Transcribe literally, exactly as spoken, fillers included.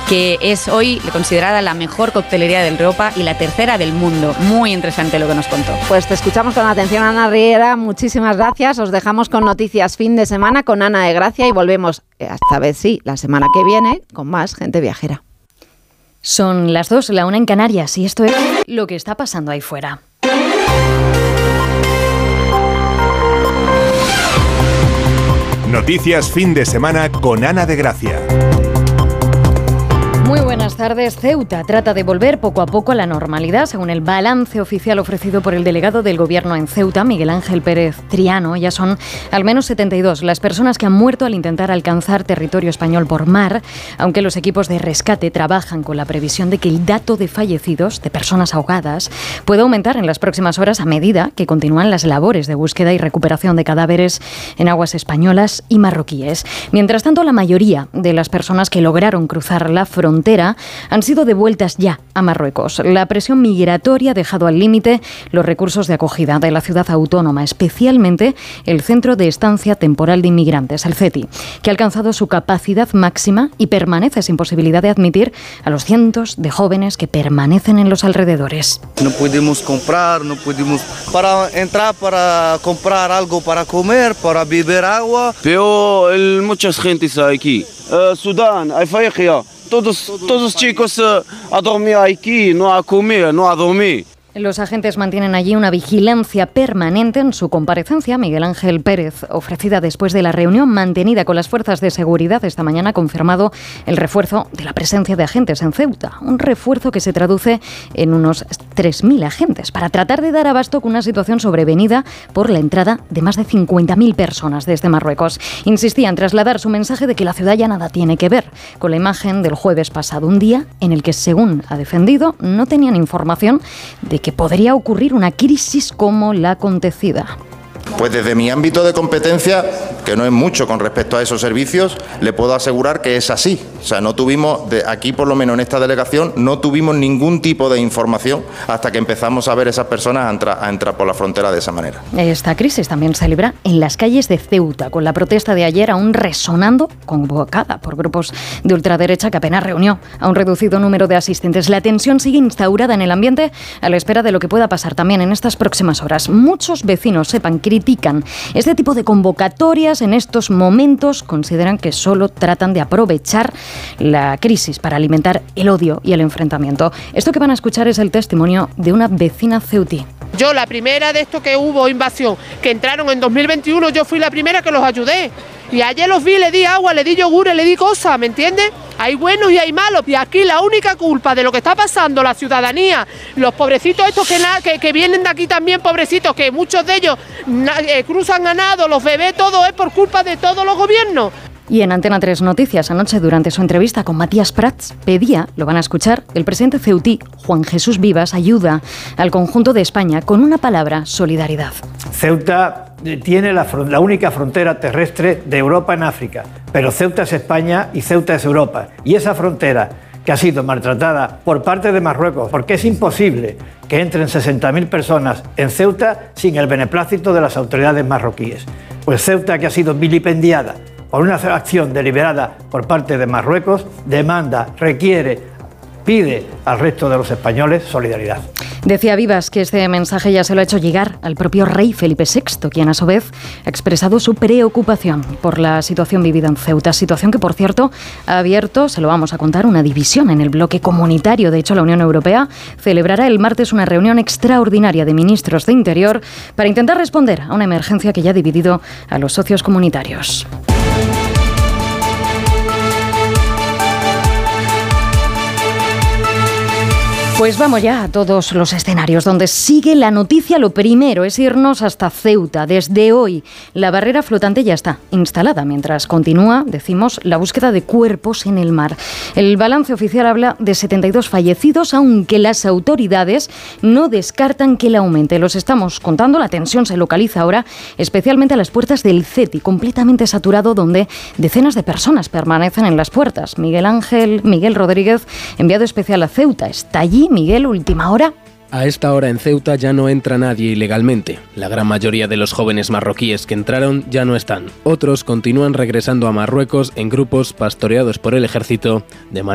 que es hoy considerada la mejor coctelería de Europa y la tercera del mundo. Muy interesante lo que nos contó. Pues te escuchamos con atención, Ana Riera. Muchísimas gracias. Os dejamos con noticias fin de semana con Ana de Gracia y volvemos, esta vez sí, la semana que viene con más Gente Viajera. Son las dos, la una en Canarias, y esto es lo que está pasando ahí fuera. Noticias fin de semana con Ana de Gracia. Muy buenas tardes. Ceuta trata de volver poco a poco a la normalidad, según el balance oficial ofrecido por el delegado del Gobierno en Ceuta, Miguel Ángel Pérez Triano. Ya son al menos setenta y dos las personas que han muerto al intentar alcanzar territorio español por mar, aunque los equipos de rescate trabajan con la previsión de que el dato de fallecidos, de personas ahogadas, pueda aumentar en las próximas horas a medida que continúan las labores de búsqueda y recuperación de cadáveres en aguas españolas y marroquíes. Mientras tanto, la mayoría de las personas que lograron cruzar la frontera han sido devueltas ya a Marruecos. La presión migratoria ha dejado al límite los recursos de acogida de la ciudad autónoma, especialmente el Centro de Estancia Temporal de Inmigrantes, el CETI, que ha alcanzado su capacidad máxima y permanece sin posibilidad de admitir a los cientos de jóvenes que permanecen en los alrededores. No podemos comprar, no podemos para entrar, para comprar algo para comer, para beber agua. Pero el, muchas gentes aquí, uh, Sudán, África. Todos, todos los chicos uh, a dormir aquí, no a comer, no a dormir. Los agentes mantienen allí una vigilancia permanente. En su comparecencia, Miguel Ángel Pérez, ofrecida después de la reunión mantenida con las fuerzas de seguridad esta mañana, ha confirmado el refuerzo de la presencia de agentes en Ceuta. Un refuerzo que se traduce en unos tres mil agentes para tratar de dar abasto con una situación sobrevenida por la entrada de más de cincuenta mil personas desde Marruecos. Insistía en trasladar su mensaje de que la ciudad ya nada tiene que ver con la imagen del jueves pasado, un día en el que, según ha defendido, no tenían información de que que podría ocurrir una crisis como la acontecida. Pues desde mi ámbito de competencia, que no es mucho con respecto a esos servicios, le puedo asegurar que es así. O sea, no tuvimos, de aquí por lo menos en esta delegación, no tuvimos ningún tipo de información hasta que empezamos a ver esas personas a entrar, a entrar por la frontera de esa manera. Esta crisis también se libra en las calles de Ceuta, con la protesta de ayer aún resonando, convocada por grupos de ultraderecha que apenas reunió a un reducido número de asistentes. La tensión sigue instaurada en el ambiente a la espera de lo que pueda pasar también en estas próximas horas. Muchos vecinos sepan critican este tipo de convocatorias en estos momentos, consideran que solo tratan de aprovechar la crisis para alimentar el odio y el enfrentamiento. Esto que van a escuchar es el testimonio de una vecina ceutí. Yo, la primera de esto que hubo invasión, que entraron en dos mil veintiuno, yo fui la primera que los ayudé. Y ayer los vi, le di agua, le di yogures, le di cosas, ¿me entiendes? Hay buenos y hay malos. Y aquí la única culpa de lo que está pasando, la ciudadanía, los pobrecitos estos que, na, que, que vienen de aquí también, pobrecitos, que muchos de ellos na, eh, cruzan a nado, los bebés, todo es por culpa de todos los gobiernos. Y en Antena tres Noticias, anoche, durante su entrevista con Matías Prats, pedía, lo van a escuchar, el presidente ceutí, Juan Jesús Vivas, ayuda al conjunto de España con una palabra: solidaridad. Ceuta tiene la, la única frontera terrestre de Europa en África, pero Ceuta es España y Ceuta es Europa. Y esa frontera que ha sido maltratada por parte de Marruecos, porque es imposible que entren sesenta mil personas en Ceuta sin el beneplácito de las autoridades marroquíes. Pues Ceuta, que ha sido vilipendiada por una acción deliberada por parte de Marruecos, demanda, requiere, pide al resto de los españoles solidaridad. Decía Vivas que este mensaje ya se lo ha hecho llegar al propio rey Felipe sexto, quien a su vez ha expresado su preocupación por la situación vivida en Ceuta, situación que, por cierto, ha abierto, se lo vamos a contar, una división en el bloque comunitario. De hecho, la Unión Europea celebrará el martes una reunión extraordinaria de ministros de Interior para intentar responder a una emergencia que ya ha dividido a los socios comunitarios. Pues vamos ya a todos los escenarios donde sigue la noticia. Lo primero es irnos hasta Ceuta. Desde hoy la barrera flotante ya está instalada mientras continúa, decimos, la búsqueda de cuerpos en el mar. El balance oficial habla de setenta y dos fallecidos, aunque las autoridades no descartan que el aumente. Los estamos contando, la tensión se localiza ahora especialmente a las puertas del CETI, completamente saturado, donde decenas de personas permanecen en las puertas. Miguel Ángel, Miguel Rodríguez, enviado especial a Ceuta, está allí. Miguel, última hora. A esta hora en Ceuta ya no entra nadie ilegalmente. La gran mayoría de los jóvenes marroquíes que entraron ya no están. Otros continúan regresando a Marruecos en grupos pastoreados por el ejército de manera